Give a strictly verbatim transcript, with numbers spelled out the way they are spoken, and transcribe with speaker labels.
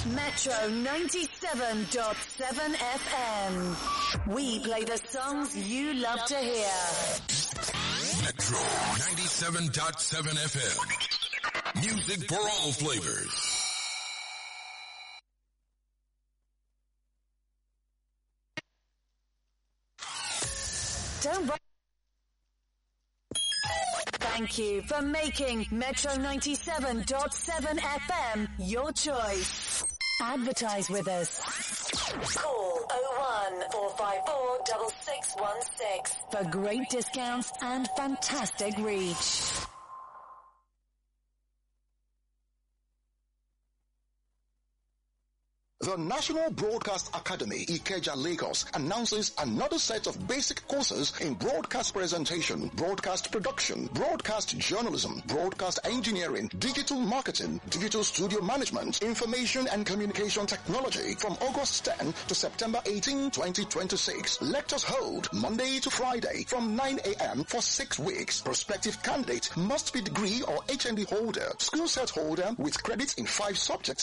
Speaker 1: Metro ninety-seven point seven F M. We play the songs you love to hear.
Speaker 2: Metro ninety-seven point seven F M. Music for all flavors.
Speaker 1: Don't worry. Thank you for making Metro ninety-seven point seven F M your choice. Advertise with us. Call oh one, four five four, six six one six for great discounts and fantastic reach.
Speaker 3: The National Broadcast Academy, Ikeja, Lagos, announces another set of basic courses in broadcast presentation, broadcast production, broadcast journalism, broadcast engineering, digital marketing, digital studio management, information and communication technology from August tenth to September eighteenth, twenty twenty-six. Lectures hold Monday to Friday from nine a.m. for six weeks. Prospective candidate must be degree or H N D holder, school set holder with credits in five subjects